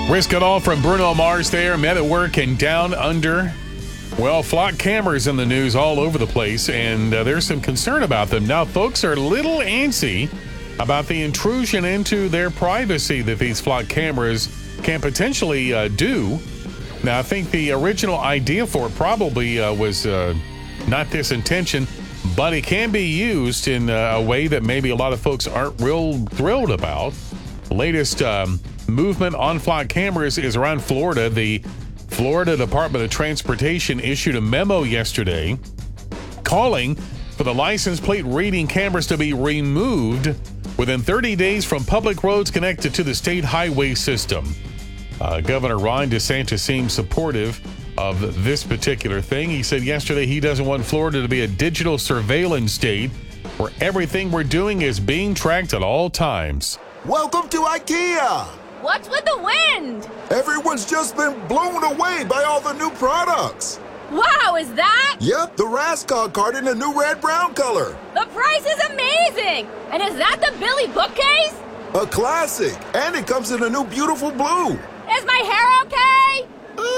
Risk It All from Bruno Mars there. Men at Work and Down Under. Well, flock cameras in the news all over the place, and there's some concern about them. Now, folks are a little antsy about the intrusion into their privacy that these flock cameras can potentially do. Now, I think the original idea for it probably was not this intention, but it can be used in a way that maybe a lot of folks aren't real thrilled about. The latest movement on flock cameras is around Florida. The Florida Department of Transportation issued a memo yesterday calling for the license plate reading cameras to be removed within 30 days from public roads connected to the state highway system. Governor Ron DeSantis seems supportive of this particular thing. He said yesterday he doesn't want Florida to be a digital surveillance state where everything we're doing is being tracked at all times. Welcome to IKEA! What's with the wind? Everyone's just been blown away by all the new products. Wow, is that? Yep, the Raskog cart in a new red-brown color. The price is amazing! And is that the Billy bookcase? A classic, and it comes in a new beautiful blue. Is my hair okay?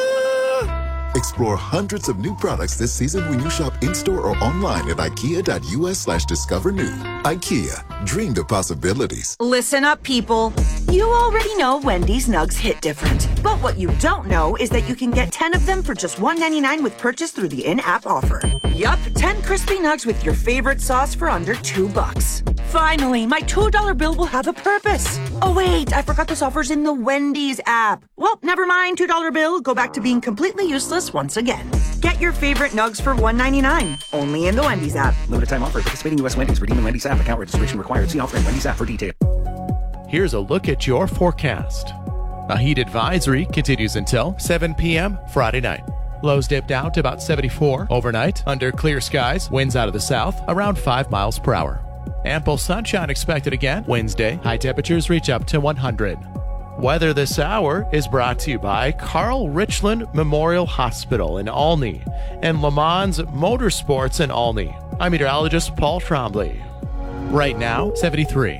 Explore hundreds of new products this season when you shop in-store or online at ikea.us/discover new. IKEA, dream the possibilities. Listen up, people. You already know Wendy's nugs hit different. But what you don't know is that you can get 10 of them for just $1.99 with purchase through the in-app offer. Yup, 10 crispy nugs with your favorite sauce for under $2. Finally, my $2 bill will have a purpose. Oh wait, I forgot this offer's in the Wendy's app. Well, never mind, $2 bill. Go back to being completely useless once again. Get your favorite nugs for $1.99, only in the Wendy's app. Limited time offer. Participating U.S. Wendy's. Redeem in Wendy's app. Account registration required. See offer in Wendy's app for details. Here's a look at your forecast. A heat advisory continues until 7 p.m. Friday night. Lows dipped out to about 74 overnight under clear skies. Winds out of the south around 5 miles per hour. Ample sunshine expected again Wednesday. High temperatures reach up to 100. Weather this hour is brought to you by Carl Richland Memorial Hospital in Olney and Le Mans Motorsports in Olney. I'm meteorologist Paul Trombley. Right now, 73.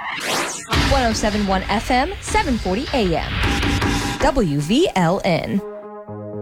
107.1 FM, 740 AM. WVLN.